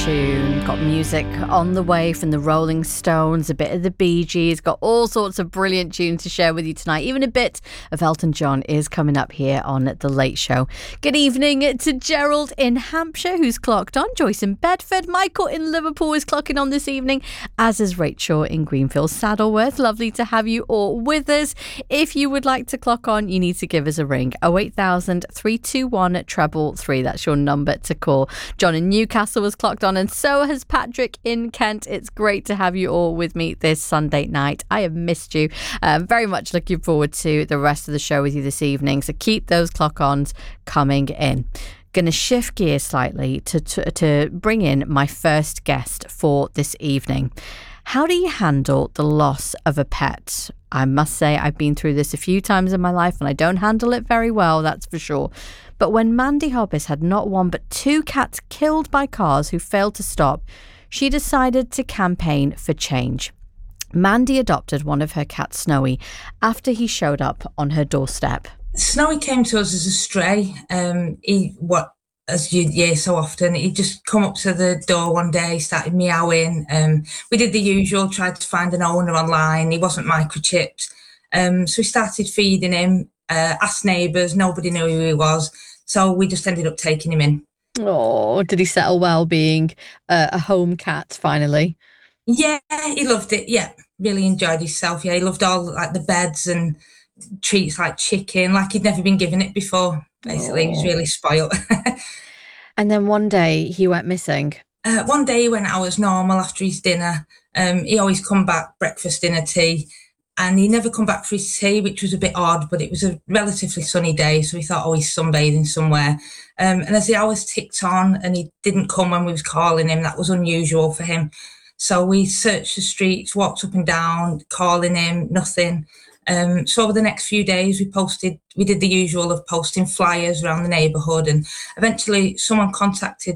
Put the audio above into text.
tune. Got music on the way from the Rolling Stones, a bit of the Bee Gees, got all sorts of brilliant tunes to share with you tonight. Even a bit of Elton John is coming up here on The Late Show. Good evening to Gerald in Hampshire, who's clocked on. Joyce in Bedford. Michael in Liverpool is clocking on this evening, as is Rachel in Greenfield Saddleworth. Lovely to have you all with us. If you would like to clock on, you need to give us a ring. 08000 321 333. That's your number to call. John in Newcastle has clocked on, and so has Patrick in Kent. It's great to have you all with me this Sunday night. I have missed you. Very much looking forward to the rest of the show with you this evening. So keep those clock-ons coming in. Going to shift gears slightly to bring in my first guest for this evening. How do you handle the loss of a pet? I must say I've been through this a few times in my life and I don't handle it very well, that's for sure. But when Mandy Hobbs had not one but two cats killed by cars who failed to stop, she decided to campaign for change. Mandy adopted one of her cats, Snowy, after he showed up on her doorstep. Snowy came to us as a stray. As you hear so often, he'd just come up to the door one day, started meowing. We did the usual, tried to find an owner online. He wasn't microchipped. So we started feeding him, asked neighbours, nobody knew who he was. So we just ended up taking him in. Oh, did he settle well being a home cat finally? Yeah, he loved it. Yeah, really enjoyed himself. Yeah, he loved all like the beds and treats like chicken, like he'd never been given it before. Basically, he was really spoiled. And then one day he went missing. One day he went out as normal after his dinner. He always come back, breakfast, dinner, tea. And he never come back for his tea, which was a bit odd, but it was a relatively sunny day. So we thought, oh, he's sunbathing somewhere. And as the hours ticked on and he didn't come when we was calling him, that was unusual for him. So we searched the streets, walked up and down, calling him, nothing. So over the next few days, we did the usual of posting flyers around the neighbourhood, and eventually someone contacted